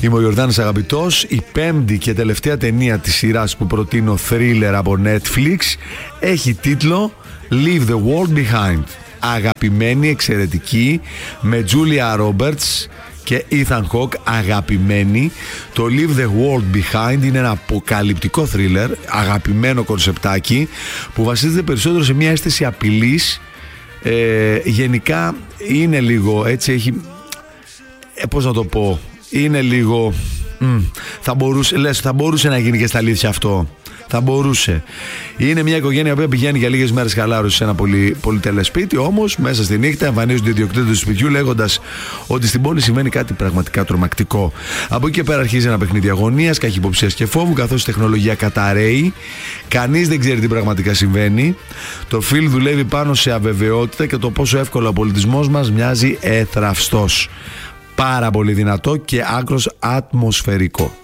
Είμαι ο Ιορδάνης Αγαπητός. Η πέμπτη και τελευταία ταινία της σειράς που προτείνω, thriller από Netflix, έχει τίτλο Leave the World Behind. Αγαπημένη, εξαιρετική, με Julia Roberts και Ethan Hawke, αγαπημένη. Το Leave the World Behind είναι ένα αποκαλυπτικό thriller, αγαπημένο κονσεπτάκι, που βασίζεται περισσότερο σε μια αίσθηση απειλής. Γενικά είναι λίγο έτσι, έχει, πώς να το πω, είναι λίγο θα μπορούσε να γίνει και στα αλήθεια αυτό. Θα μπορούσε. Είναι μια οικογένεια που πηγαίνει για λίγες μέρες χαλάρωση σε ένα πολυτελές σπίτι, όμως μέσα στη νύχτα εμφανίζονται οι ιδιοκτήτες του σπιτιού λέγοντας ότι στην πόλη συμβαίνει κάτι πραγματικά τρομακτικό. Από εκεί και πέρα αρχίζει ένα παιχνίδι αγωνίας, καχυποψίας και φόβου, καθώς η τεχνολογία καταραίει. Κανείς δεν ξέρει τι πραγματικά συμβαίνει. Το φιλμ δουλεύει πάνω σε αβεβαιότητα και το πόσο εύκολα ο πολιτισμός μας μοιάζει εθραυστός. Πάρα πολύ δυνατό και άκρος ατμοσφαιρικό.